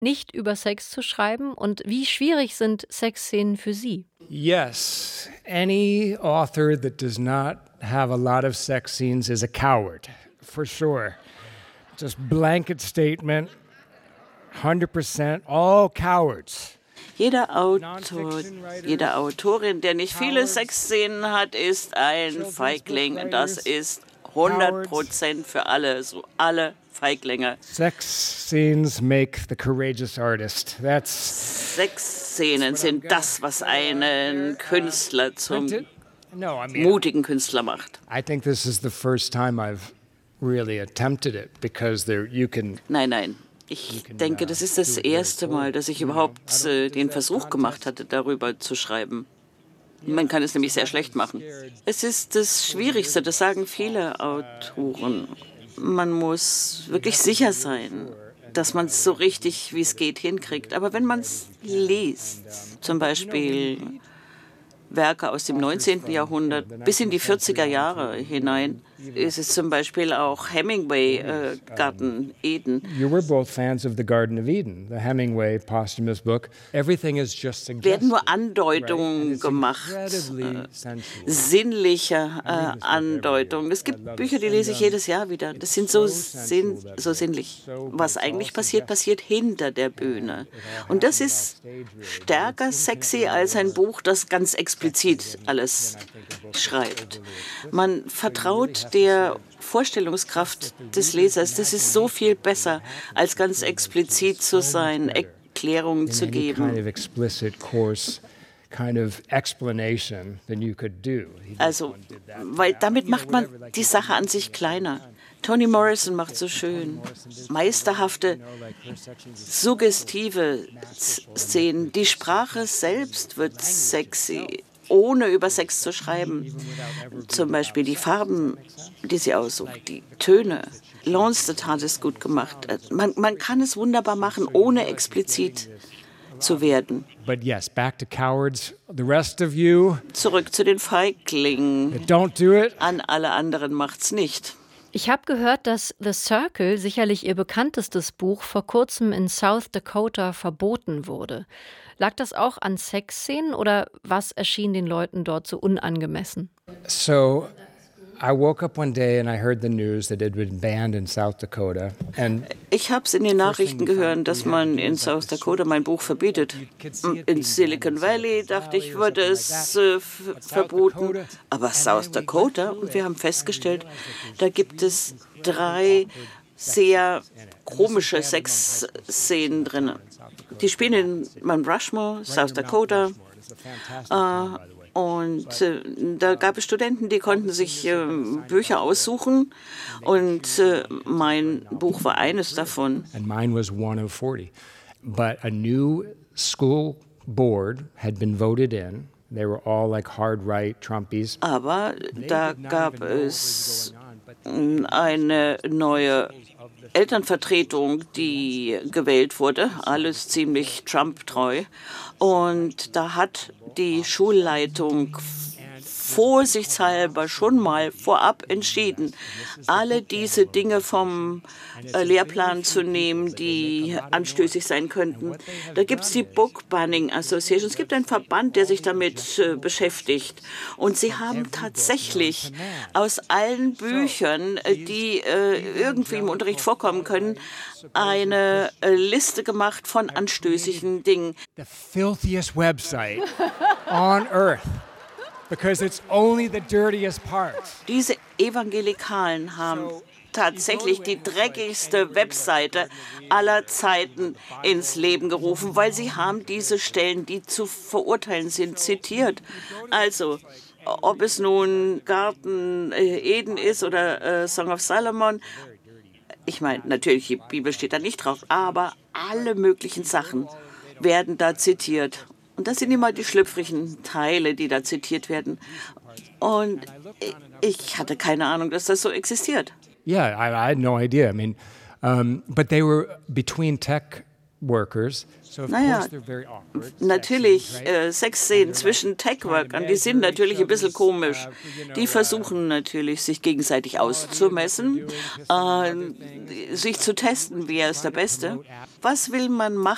nicht über Sex zu schreiben? Und wie schwierig sind Sexszenen für Sie? Yes, any author that does not have a lot of sex scenes is a coward, for sure. Just blanket statement, 100%, all cowards. Jeder Autor, jede Autorin, der nicht viele Sexszenen hat, ist ein Feigling. Das ist 100% für alle, so alle Feiglinge. Sex scenes make the courageous artist. Sexszenen sind das, was einen Künstler zum mutigen Künstler macht. I think this is the first time I've really attempted it because you can. Nein. Ich denke, das ist das erste Mal, dass ich überhaupt den Versuch gemacht hatte, darüber zu schreiben. Man kann es nämlich sehr schlecht machen. Es ist das Schwierigste, das sagen viele Autoren. Man muss wirklich sicher sein, dass man es so richtig, wie es geht, hinkriegt. Aber wenn man es liest, zum Beispiel Werke aus dem 19. Jahrhundert bis in die 40er Jahre hinein, ist es zum Beispiel auch Hemingway, Garten Eden. You were both fans of the Garden of Eden, the Hemingway posthumous book. Everything is just suggested. Werden nur Andeutungen gemacht, sinnliche Andeutungen. Es gibt Bücher, die lese ich jedes Jahr wieder. Das sind so sinnlich. Was eigentlich passiert, passiert hinter der Bühne. Und das ist stärker sexy als ein Buch, das ganz explizit alles schreibt. Man vertraut der Vorstellungskraft des Lesers. Das ist so viel besser, als ganz explizit zu sein, Erklärungen zu geben. Also, weil damit macht man die Sache an sich kleiner. Toni Morrison macht so schön meisterhafte, suggestive Szenen. Die Sprache selbst wird sexy, ohne über Sex zu schreiben. Zum Beispiel die Farben, die sie aussucht, die Töne. Lonsted hat es gut gemacht. Man kann es wunderbar machen, ohne explizit zu werden. But yes, back to cowards. The rest of you. Zurück zu den Feiglingen. Don't do it. An alle anderen macht's nicht. Ich habe gehört, dass The Circle, sicherlich Ihr bekanntestes Buch, vor kurzem in South Dakota verboten wurde. Lag das auch an Sexszenen oder was erschien den Leuten dort so unangemessen? So, I woke up one day and I heard the news that it had been banned in South Dakota. And ich habe es in den Nachrichten gehört, dass man in South Dakota mein Buch verbietet. In Silicon Valley dachte ich, würde es verboten. Aber South Dakota, und wir haben festgestellt, da gibt es 3 sehr komische Sexszenen drin. Die spielen in Mount Rushmore, South Dakota. Und da gab es Studenten, die konnten sich Bücher aussuchen. Und mein Buch war eines davon. And mine was one of 40. But a new school board had been voted in. They were all like hard right Trumpies. Aber da gab es eine neue Elternvertretung, die gewählt wurde, alles ziemlich Trump-treu. Und da hat die Schulleitung vorsichtshalber schon mal vorab entschieden, alle diese Dinge vom Lehrplan zu nehmen, die anstößig sein könnten. Da gibt es die Book Banning Association. Es gibt einen Verband, der sich damit beschäftigt. Und sie haben tatsächlich aus allen Büchern, die irgendwie im Unterricht vorkommen können, eine Liste gemacht von anstößigen Dingen. The filthiest website on earth. Because it's only the dirtiest parts. Diese Evangelikalen haben tatsächlich die dreckigste Webseite aller Zeiten ins Leben gerufen, weil sie haben diese Stellen, die zu verurteilen sind, zitiert. Also, ob es nun Garten Eden ist oder Song of Solomon, ich meine, natürlich, die Bibel steht da nicht drauf, aber alle möglichen Sachen werden da zitiert. Und das sind immer die schlüpfrigen Teile, die da zitiert werden. Und ich hatte keine Ahnung, dass das so existiert. Yeah, I had no idea. I mean, but they were between tech workers. So of course they're very awkward. Natürlich, Sexszenen zwischen Tech-Workern, die sind natürlich ein bisschen komisch. Die versuchen natürlich, sich gegenseitig auszumessen, sich zu testen, wer ist der Beste. Was will man machen?